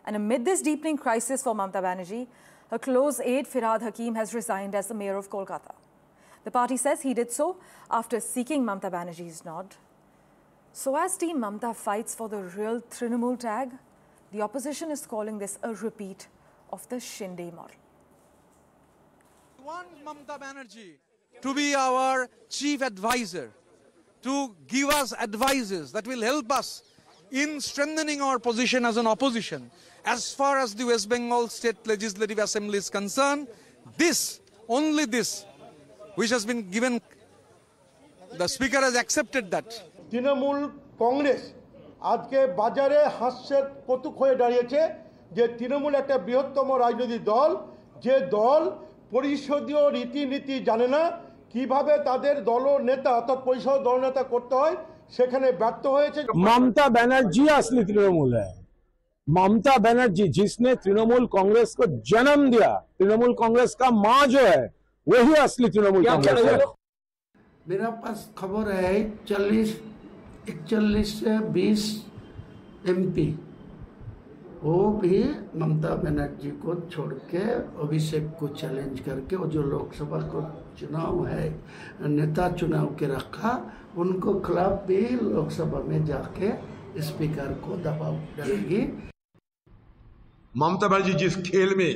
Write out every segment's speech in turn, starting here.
And amid this deepening crisis for Mamata Banerjee, her close aide Firhad Hakim has resigned as the mayor of Kolkata. The party says he did so after seeking Mamata Banerjee's nod. So as Team Mamata fights for the real Trinamool tag, the opposition is calling this a repeat of the Shinde model. We want Mamata Banerjee to be our chief advisor, to give us advices that will help us in strengthening our position as an opposition. As far as the West Bengal State Legislative Assembly is concerned, this, only this, which has been given, the Speaker has accepted that. Trinamool Congress আজকে বাজারে হাস্যের কৌতুক হয়ে দাঁড়িয়েছে যে তৃণমূল একটা বৃহত্তম রাজনৈতিক দল, যে দল পরিষদীয় রীতিনীতি জানে না, কিভাবে তাদের দলনেতা অর্থাৎ পরিষদ দলনেতা করতে হয় সেখানে ব্যর্থ হয়েছে। ममता बनर्जी असली तृणमूल है। ममता बनर्जी जिसने तृणमूल कांग्रेस को जन्म दिया, तृणमूल कांग्रेस का माँ जो है वही असली तृणमूल कांग्रेस है। मेरा पास खबर है 41 से 20 MP वो भी ममता बनर्जी को छोड़ के अभिषेक को चैलेंज करके वो जो लोकसभा को चुनाव है नेता चुनाव के रखा, उनको खिलाफ भी लोकसभा में जाके स्पीकर को दबाव डालेगी। ममता बनर्जी जिस खेल में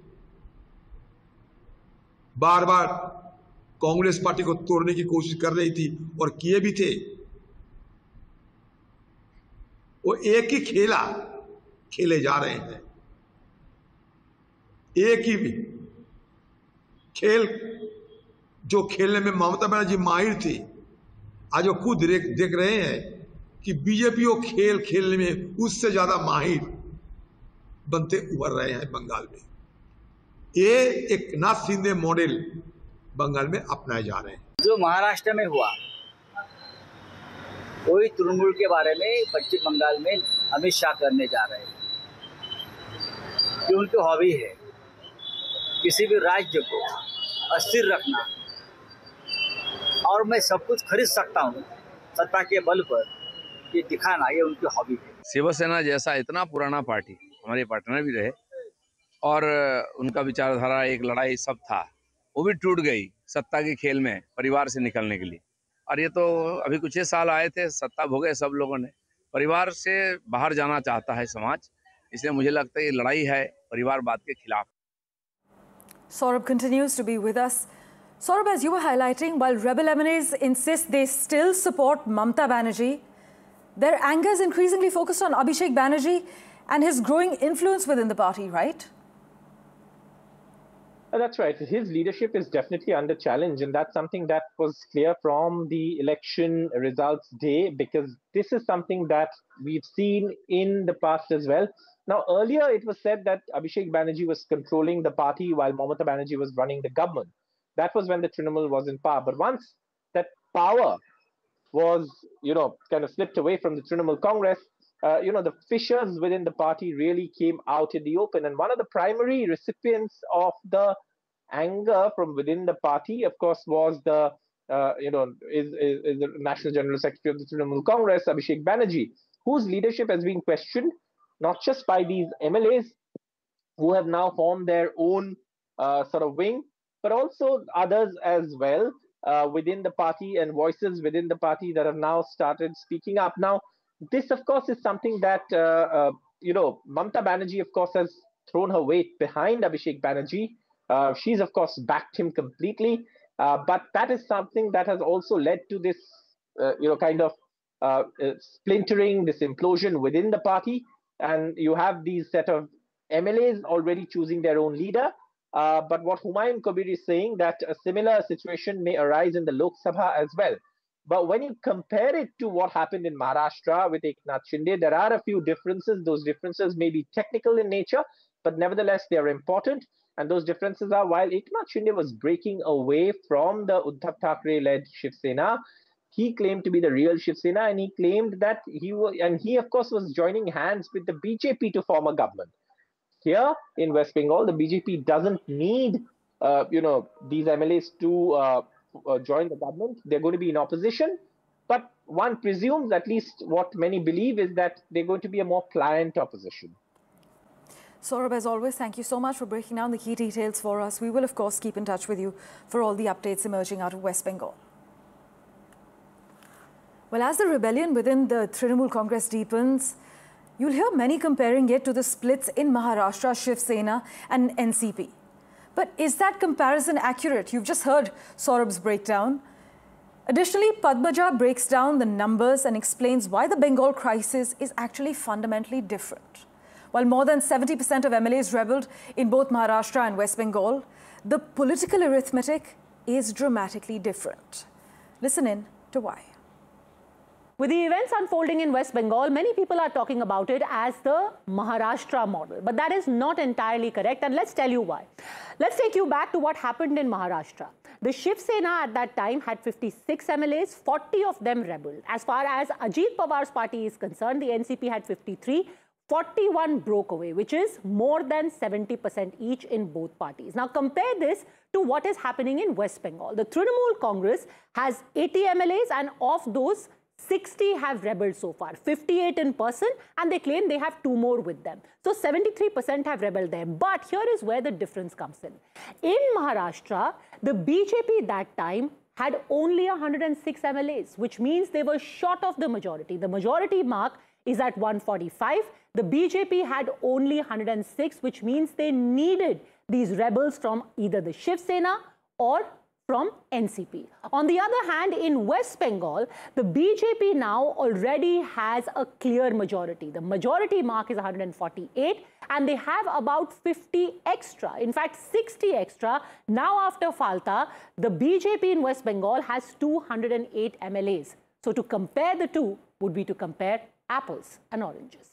बार बार कांग्रेस पार्टी को तोड़ने की कोशिश कर रही थी और किए भी थे, वो एक ही खेले जा रहे हैं। एक ही खेल जो खेलने में ममता बनर्जी माहिर थी, आज वो खुद देख रहे हैं कि बीजेपी वो खेल खेलने में उससे ज्यादा माहिर बनते उभर रहे हैं बंगाल में। ये एक नाथ शिंदे मॉडल बंगाल में अपनाए जा रहे हैं। जो महाराष्ट्र में हुआ वही तृणमूल के बारे में पश्चिम बंगाल में अमित शाह करने जा रहे हैं। ये उनकी हॉबी है, किसी भी राज्य को अस्थिर रखना, और मैं सब कुछ खरीद सकता हूँ सत्ता के बल पर, ये दिखाना, ये उनकी हॉबी है। शिवसेना जैसा इतना पुराना पार्टी हमारे पार्टनर भी रहे और उनका विचारधारा एक लड़ाई सब था, वो भी टूट गई सत्ता के खेल में परिवार से निकलने के लिए। और ये तो अभी कुछ ही साल आए थे, सत्ता भोगे सब लोगों ने, परिवार से बाहर जाना चाहता है समाज, इसलिए मुझे लगता है ये लड़ाई है परिवारवाद के खिलाफ। Saurabh continues to be with us. Saurabh, as you were highlighting, while rebel MNAs insist they still support Mamata Banerjee, their anger is increasingly focused on Abhishek Banerjee and his growing influence within the party, right? That's right. His leadership is definitely under challenge, and that's something that was clear from the election results day, because this is something that we've seen in the past as well. Now, earlier it was said that Abhishek Banerjee was controlling the party while Mamata Banerjee was running the government. That was when the Trinamool was in power. But once that power was, kind of slipped away from the Trinamool Congress, the fissures within the party really came out in the open. And one of the primary recipients of the anger from within the party, of course, was the, is the National General Secretary of the Trinamool Congress, Abhishek Banerjee, whose leadership has been questioned, not just by these MLAs who have now formed their own sort of wing, but also others as well within the party and voices within the party that have now started speaking up. Now, this, of course, is something that, Mamata Banerjee, of course, has thrown her weight behind Abhishek Banerjee. She's, of course, backed him completely. But that is something that has also led to this, kind of splintering, this implosion within the party. And you have these set of MLAs already choosing their own leader. But what Humayun Kabir is saying, that a similar situation may arise in the Lok Sabha as well. But when you compare it to what happened in Maharashtra with Eknath Shinde, there are a few differences. Those differences may be technical in nature, but nevertheless, they are important. And those differences are, while Eknath Shinde was breaking away from the Uddhav Thackeray-led Shiv Sena, he claimed to be the real Shiv Sena, and he claimed that he of course was joining hands with the BJP to form a government. Here in West Bengal, the BJP doesn't need, these MLAs to join the government. They're going to be in opposition. But one presumes, at least what many believe, is that they're going to be a more pliant opposition. Saurabh, as always, thank you so much for breaking down the key details for us. We will, of course, keep in touch with you for all the updates emerging out of West Bengal. Well, as the rebellion within the Trinamool Congress deepens, you'll hear many comparing it to the splits in Maharashtra, Shiv Sena and NCP. But is that comparison accurate? You've just heard Saurabh's breakdown. Additionally, Padmaja breaks down the numbers and explains why the Bengal crisis is actually fundamentally different. While more than 70% of MLAs rebelled in both Maharashtra and West Bengal, the political arithmetic is dramatically different. Listen in to why. With the events unfolding in West Bengal, many people are talking about it as the Maharashtra model. But that is not entirely correct, and let's tell you why. Let's take you back to what happened in Maharashtra. The Shiv Sena at that time had 56 MLAs, 40 of them rebelled. As far as Ajit Pawar's party is concerned, the NCP had 53. 41 broke away, which is more than 70% each in both parties. Now compare this to what is happening in West Bengal. The Trinamool Congress has 80 MLAs and of those, 60 have rebelled so far, 58 in person, and they claim they have 2 more with them. So 73% have rebelled there. But here is where the difference comes in. In Maharashtra, the BJP that time had only 106 MLAs, which means they were short of the majority. The majority mark is at 145. The BJP had only 106, which means they needed these rebels from either the Shiv Sena or from NCP. On the other hand, in West Bengal, the BJP now already has a clear majority. The majority mark is 148, and they have about 50 extra, in fact 60 extra. Now after Falta, the BJP in West Bengal has 208 MLAs. So to compare the two would be to compare apples and oranges.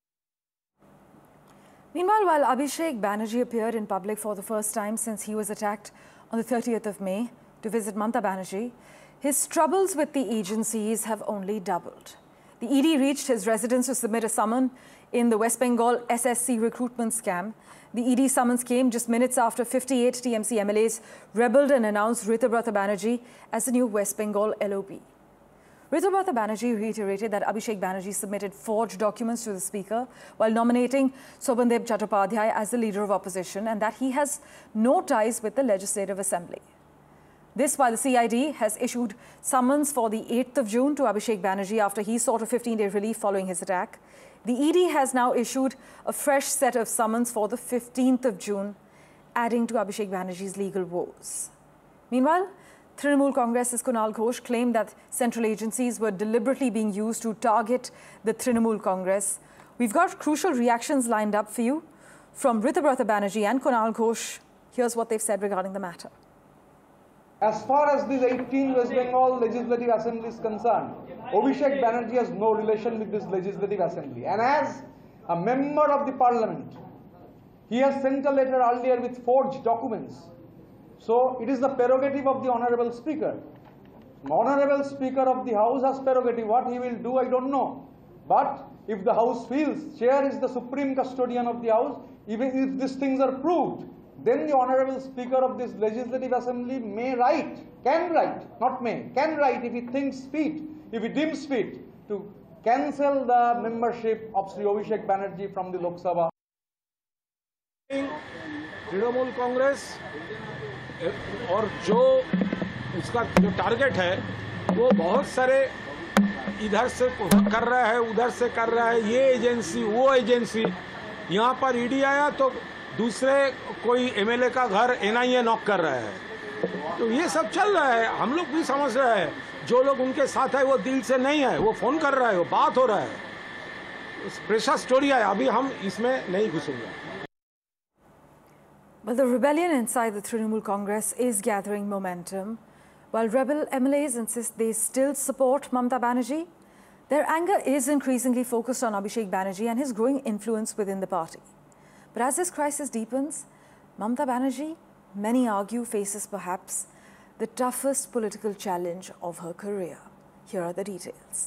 Meanwhile, while Abhishek Banerjee appeared in public for the first time since he was attacked on the 30th of May to visit Mamta Banerjee, his troubles with the agencies have only doubled. The ED reached his residence to submit a summons in the West Bengal SSC recruitment scam. The ED summons came just minutes after 58 TMC MLAs rebelled and announced Ritubrata Banerjee as the new West Bengal LOP. Ritubrata Banerjee reiterated that Abhishek Banerjee submitted forged documents to the Speaker while nominating Sobandeb Chattopadhyay as the leader of opposition and that he has no ties with the Legislative Assembly. This while the CID has issued summons for the 8th of June to Abhishek Banerjee after he sought a 15-day relief following his attack. The ED has now issued a fresh set of summons for the 15th of June, adding to Abhishek Banerjee's legal woes. Meanwhile, Trinamool Congress's Kunal Ghosh claimed that central agencies were deliberately being used to target the Trinamool Congress. We've got crucial reactions lined up for you from Ritubrata Banerjee and Kunal Ghosh. Here's what they've said regarding the matter. As far as this 18th West Bengal Legislative Assembly is concerned, Abhishek Banerjee has no relation with this Legislative Assembly. And as a member of the Parliament, he has sent a letter earlier with forged documents. So it is the prerogative of the Honorable Speaker. Honorable Speaker of the House has prerogative. What he will do, I don't know. But if the House feels Chair is the supreme custodian of the House, even if these things are proved, then the Honorable Speaker of this Legislative Assembly may write, can write, not may, can write if he thinks fit, if he deems fit, to cancel the membership of Sri Abhishek Banerjee from the Lok Sabha. Trinamool Congress और जो उसका जो target है वो बहुत सारे इधर से कर रहा है, उधर से कर रहा है, ये एजेंसी वो एजेंसी। यहाँ पर ईडी आया तो दूसरे कोई एमएलए का घर एनआईए नॉक कर रहा है। तो ये सब चल रहा है, हम लोग भी समझ रहे हैं। जो लोग उनके साथ है वो दिल से नहीं है, वो फोन कर रहा है, वो बात हो रहा है, प्रेशर स्टोरी है। अभी हम इसमें नहीं घुसेंगे। Well, the rebellion inside the Trinamool Congress is gathering momentum. While rebel MLAs insist they still support Mamta Banerjee, their anger is increasingly focused on Abhishek Banerjee and his growing influence within the party. But as this crisis deepens, Mamta Banerjee, many argue, faces perhaps the toughest political challenge of her career. Here are the details.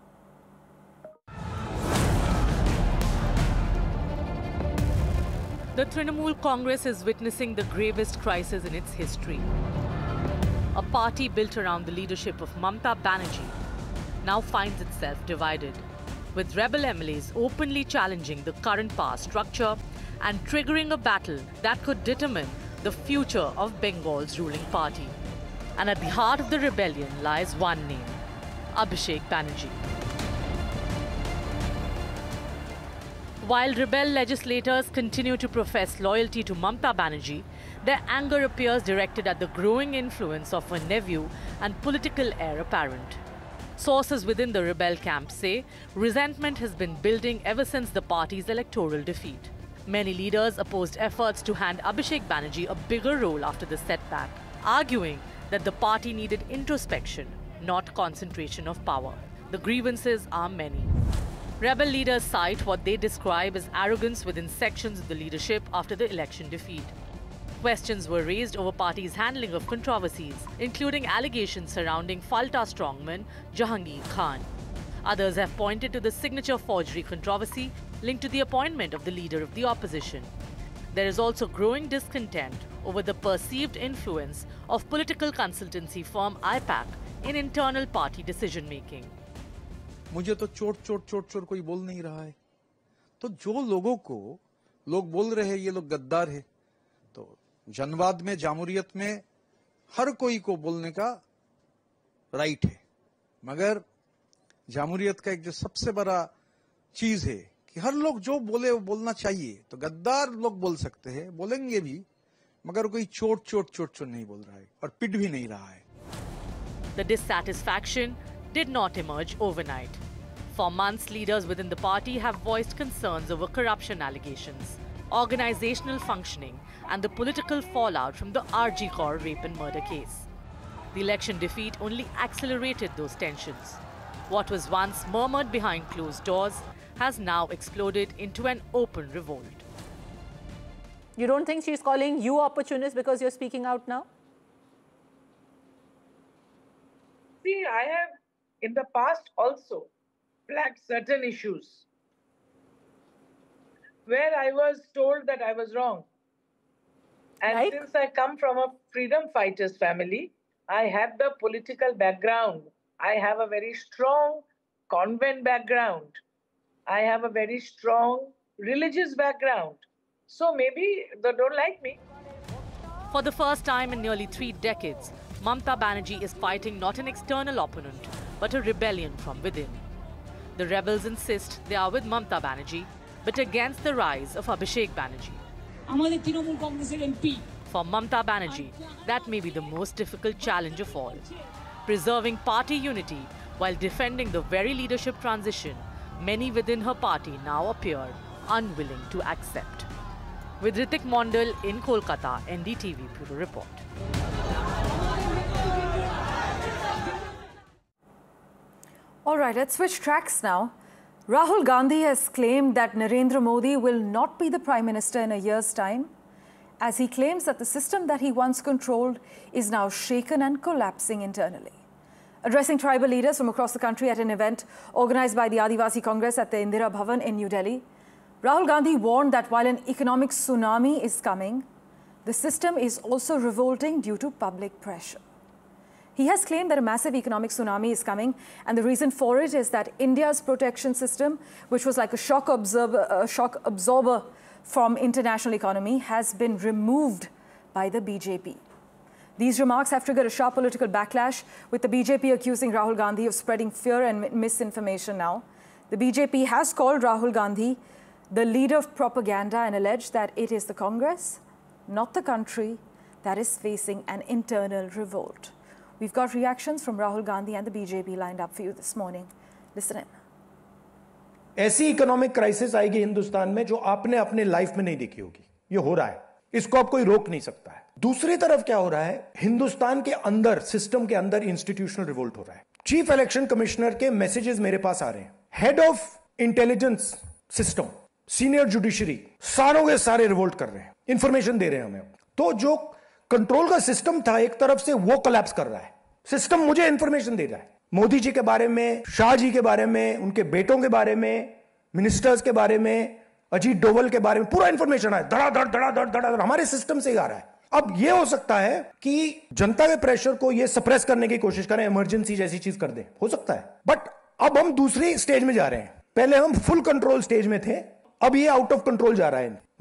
The Trinamool Congress is witnessing the gravest crisis in its history. A party built around the leadership of Mamta Banerjee now finds itself divided, with rebel MLAs openly challenging the current power structure and triggering a battle that could determine the future of Bengal's ruling party. And at the heart of the rebellion lies one name, Abhishek Banerjee. While rebel legislators continue to profess loyalty to Mamta Banerjee, their anger appears directed at the growing influence of her nephew and political heir apparent. Sources within the rebel camp say resentment has been building ever since the party's electoral defeat. Many leaders opposed efforts to hand Abhishek Banerjee a bigger role after the setback, arguing that the party needed introspection, not concentration of power. The grievances are many. Rebel leaders cite what they describe as arrogance within sections of the leadership after the election defeat. Questions were raised over party's handling of controversies, including allegations surrounding Falta strongman Jahangir Khan. Others have pointed to the signature forgery controversy linked to the appointment of the leader of the opposition. There is also growing discontent over the perceived influence of political consultancy firm IPAC in internal party decision-making. मुझे तो चोट कोई बोल नहीं रहा है, तो जो लोगों को लोग बोल रहे हैं ये लोग गद्दार है, तो जनवाद में, जामूरियत में हर कोई को बोलने का राइट है, मगर जामूरियत का एक जो सबसे बड़ा चीज है कि हर लोग जो बोले वो बोलना चाहिए, तो गद्दार लोग बोल सकते हैं, बोलेंगे भी, मगर कोई चोट नहीं बोल रहा है और पिट भी नहीं रहा है. The dissatisfaction did not emerge overnight. For months, leaders within the party have voiced concerns over corruption allegations, organizational functioning, and the political fallout from the RG Kaur rape and murder case. The election defeat only accelerated those tensions. What was once murmured behind closed doors has now exploded into an open revolt. You don't think she's calling you opportunist because you're speaking out now? See, I have in the past also flagged certain issues where I was told that I was wrong. And since I come from a freedom fighters family, I have the political background. I have a very strong convent background. I have a very strong religious background. So maybe they don't like me. For the first time in nearly 3 decades, Mamta Banerjee is fighting not an external opponent, but a rebellion from within. The rebels insist they are with Mamta Banerjee, but against the rise of Abhishek Banerjee. For Mamta Banerjee, that may be the most difficult challenge of all. Preserving party unity while defending the very leadership transition many within her party now appear unwilling to accept. With Ritik Mondal in Kolkata, NDTV Bureau Report. All right, let's switch tracks now. Rahul Gandhi has claimed that Narendra Modi will not be the Prime Minister in a year's time, as he claims that the system that he once controlled is now shaken and collapsing internally. Addressing tribal leaders from across the country at an event organized by the Adivasi Congress at the Indira Bhavan in New Delhi, Rahul Gandhi warned that while an economic tsunami is coming, the system is also revolting due to public pressure. He has claimed that a massive economic tsunami is coming, and the reason for it is that India's protection system, which was like a shock absorber from international economy, has been removed by the BJP. These remarks have triggered a sharp political backlash, with the BJP accusing Rahul Gandhi of spreading fear and misinformation now. The BJP has called Rahul Gandhi the leader of propaganda and alleged that it is the Congress, not the country, that is facing an internal revolt. We've got reactions from Rahul Gandhi and the BJP lined up for you this morning. Listen in. ऐसी economic crisis आएगी हिंदुस्तान में जो आपने अपने life में नहीं देखी होगी. ये हो रहा है, इसको आप कोई रोक नहीं सकता है. दूसरी तरफ क्या हो रहा है, हिंदुस्तान के अंदर, सिस्टम के अंदर इंस्टीट्यूशनल रिवोल्ट हो रहा है. चीफ इलेक्शन कमिश्नर के मैसेजेस मेरे पास आ रहे हैं. Head of intelligence system, senior judiciary, सारों के सारे रिवोल्ट कर रहे हैं, इंफॉर्मेशन दे रहे हैं हमें. तो जो कंट्रोल का सिस्टम था एक तरफ से, वो कोलैप्स कर रहा है. सिस्टम मुझे इंफॉर्मेशन दे रहा है, मोदी जी के बारे में, शाह जी के बारे में, उनके बेटों के बारे में, मिनिस्टर्स के बारे में, अजीत डोवल के बारे में पूरा इंफॉर्मेशन है. धड़ाधड़ हमारे सिस्टम से आ रहा है. अब यह हो सकता है कि जनता के प्रेशर को यह सप्रेस करने की कोशिश करें, इमरजेंसी जैसी चीज कर दें, हो सकता है. बट अब हम दूसरी स्टेज में जा रहे हैं. पहले हम फुल कंट्रोल स्टेज में थे, अब ये आउट ऑफ कंट्रोल जा रहा है.